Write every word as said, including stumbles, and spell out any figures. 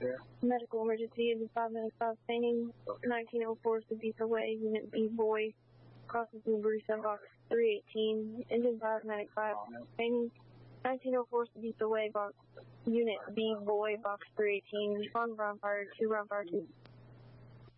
there? Medical emergency, engine five ninety-five fainting, nineteen oh four is the beep away, unit B boy, crosses Newbury Sun box three eighteen, engine five ninety-five fainting, nineteen oh four is the beep away, box, unit B boy, box three eighteen, respond round fire two, round fire two.